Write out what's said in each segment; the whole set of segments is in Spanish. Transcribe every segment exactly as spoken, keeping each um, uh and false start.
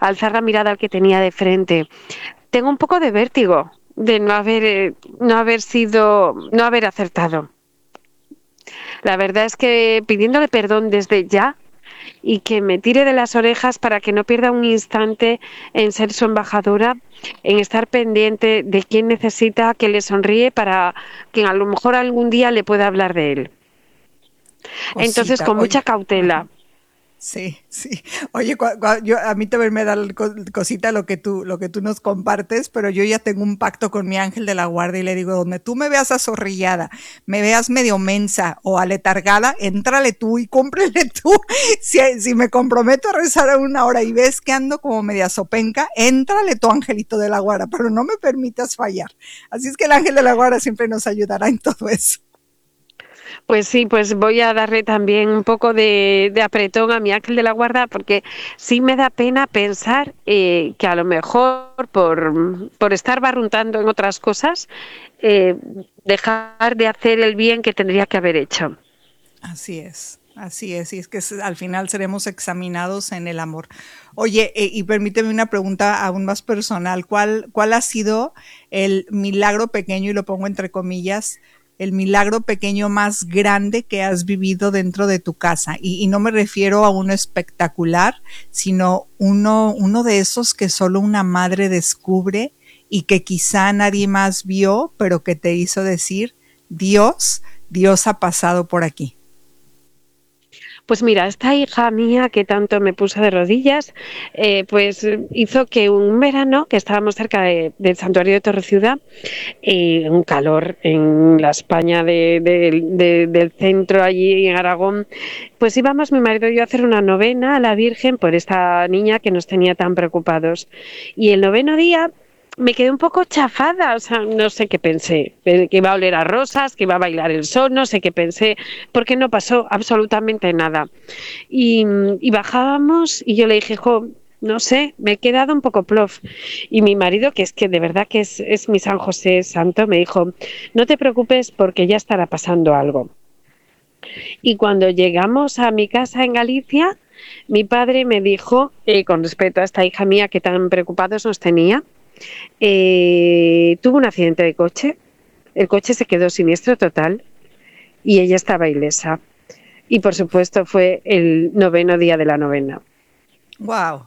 alzar la mirada al que tenía de frente. Tengo un poco de vértigo de no haber, eh, no haber sido, no haber acertado. La verdad es que pidiéndole perdón desde ya y que me tire de las orejas para que no pierda un instante en ser su embajadora, en estar pendiente de quién necesita que le sonríe para que a lo mejor algún día le pueda hablar de él. Entonces, Cosita, con mucha oye. cautela. Ajá. Sí, sí. Oye, cua- cua- yo, a mí también me da el co- cosita lo que tú, lo que tú nos compartes, pero yo ya tengo un pacto con mi ángel de la guarda y le digo, donde tú me veas azorrillada, me veas medio mensa o aletargada, éntrale tú y cómprele tú. Si, si me comprometo a rezar a una hora y ves que ando como media sopenca, éntrale tu angelito de la guarda, pero no me permitas fallar. Así es que el ángel de la guarda siempre nos ayudará en todo eso. Pues sí, pues voy a darle también un poco de, de apretón a mi ángel de la guarda, porque sí me da pena pensar eh, que a lo mejor por, por estar barruntando en otras cosas, eh, dejar de hacer el bien que tendría que haber hecho. Así es, así es, y es que s- al final seremos examinados en el amor. Oye, eh, y permíteme una pregunta aún más personal. ¿Cuál, cuál ha sido el milagro pequeño, y lo pongo entre comillas, el milagro pequeño más grande que has vivido dentro de tu casa? Y, y no me refiero a uno espectacular, sino uno, uno de esos que solo una madre descubre y que quizá nadie más vio, pero que te hizo decir, Dios, Dios ha pasado por aquí. Pues mira, esta hija mía que tanto me puso de rodillas, eh, pues eh, hizo que un verano, que estábamos cerca de- del santuario de Torreciudad, y un calor en la España de- de- de- del centro, allí en Aragón, pues íbamos mi marido y yo a hacer una novena a la Virgen por esta niña que nos tenía tan preocupados. Y el noveno día me quedé un poco chafada, o sea, no sé qué pensé, eh, que iba a oler a rosas, que iba a bailar el sol, no sé qué pensé, porque no pasó absolutamente nada. Y, y bajábamos y yo le dije, jo, no sé, me he quedado un poco plof. Y mi marido, que es que de verdad que es, es mi San José santo, me dijo, no te preocupes porque ya estará pasando algo. Y cuando llegamos a mi casa en Galicia, mi padre me dijo, eh, con respecto a esta hija mía que tan preocupados nos tenía, eh, tuvo un accidente de coche, el coche se quedó siniestro total y ella estaba ilesa. Y por supuesto fue el noveno día de la novena. Wow,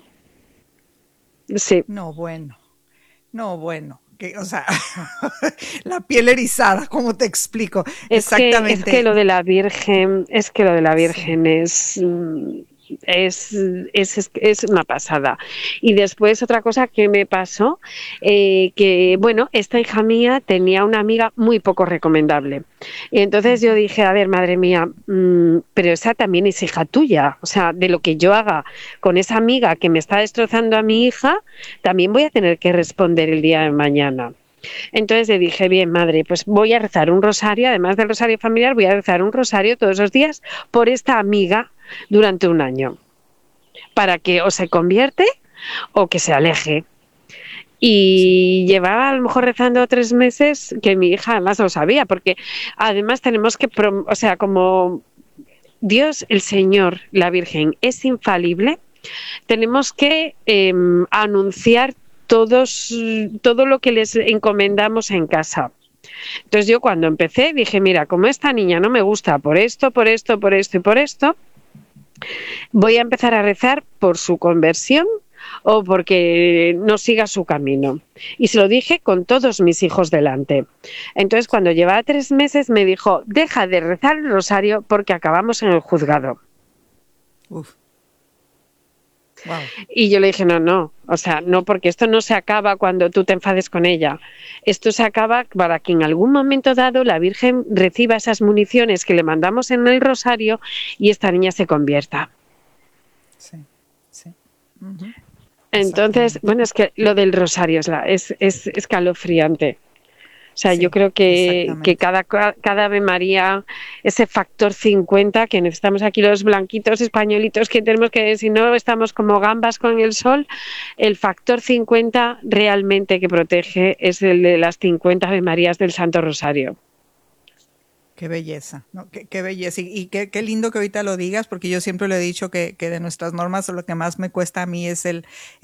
Sí, no bueno, no bueno. Que, o sea, la piel erizada, ¿cómo te explico? es que es que Exactamente. lo de la Virgen, es que lo de la Sí. Virgen es mm, es, es, es, es una pasada. Y después otra cosa que me pasó, eh, que bueno, esta hija mía tenía una amiga muy poco recomendable. Y entonces yo Ujú. dije, a ver, madre mía, mmm, pero esa también es hija tuya. O sea, de lo que yo haga con esa amiga que me está destrozando a mi hija, también voy a tener que responder el día de mañana. Entonces le dije, bien, madre, pues voy a rezar un rosario, además del rosario familiar, voy a rezar un rosario todos los días por esta amiga durante un año, para que o se convierte o que se aleje. Sí. Y llevaba a lo mejor rezando tres meses, que mi hija además lo sabía, porque además tenemos que, o sea, como Dios, el Señor, la Virgen es infalible, tenemos que eh, anunciar todos, todo lo que les encomendamos en casa. Entonces yo cuando empecé dije, mira, como esta niña no me gusta por esto, por esto, por esto y por esto, voy a empezar a rezar por su conversión o porque no siga su camino. Y se lo dije con todos mis hijos delante. Entonces cuando llevaba tres meses me dijo, deja de rezar el rosario porque acabamos en el juzgado. Uf. Wow. Y yo le dije, no, no, o sea, no, porque esto no se acaba cuando tú te enfades con ella. Esto se acaba para que en algún momento dado la Virgen reciba esas municiones que le mandamos en el rosario y esta niña se convierta. Sí. Sí. Ujú. Entonces, Exactamente. bueno, es que lo del rosario es, la, es, es escalofriante. O sea, yo Sí, creo que, que exactamente. cada, cada Ave María, ese factor cincuenta, que necesitamos aquí los blanquitos españolitos, que tenemos que, si no, estamos como gambas con el sol, el factor cincuenta realmente que protege es el de las cincuenta Ave Marías del Santo Rosario. Qué belleza, ¿no? Qué, qué belleza. Y, y qué, qué lindo que ahorita lo digas, porque yo siempre lo he dicho que, que de nuestras normas lo que más me cuesta a mí es el,